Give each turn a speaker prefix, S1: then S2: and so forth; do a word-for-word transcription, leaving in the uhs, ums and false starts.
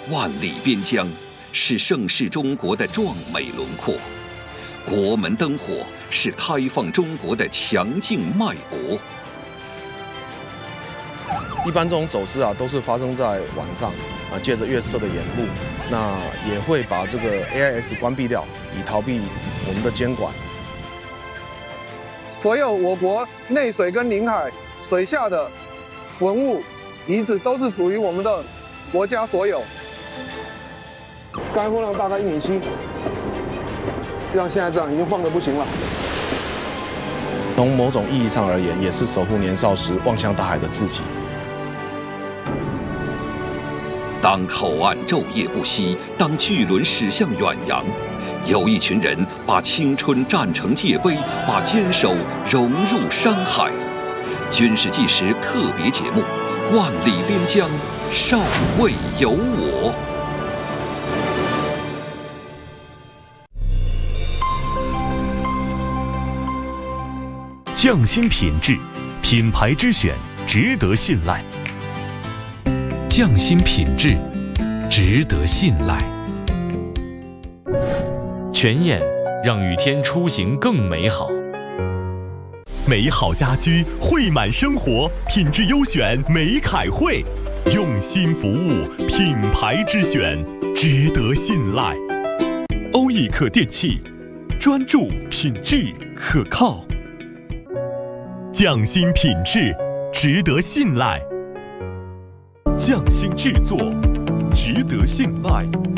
S1: 万里边疆是盛世中国的壮美轮廓，国门灯火是开放中国的强劲脉搏。
S2: 一般这种走私啊，都是发生在晚上啊，借着月色的掩护，那也会把这个 A I S 关闭掉，以逃避我们的监管。
S3: 所有我国内水跟领海水下的文物遗址都是属于我们的国家所有。干货量大概一米七，就像现在这样，已经晃得不行了。
S2: 从某种意义上而言，也是守护年少时望向大海的自己。
S1: 当口岸昼夜不息，当巨轮驶向远洋，有一群人把青春战成界碑，把坚守融入山海。军事纪实特别节目《万里边疆，尚未有我》。
S4: 匠心品质，品牌之选，值得信赖。匠心品质，值得信赖。全燕让雨天出行更美好。美好家居，绘满生活，品质优选，美凯汇，用心服务，品牌之选，值得信赖。欧易克电器，专注品质可靠。匠心品质，值得信赖。匠心制作，值得信赖。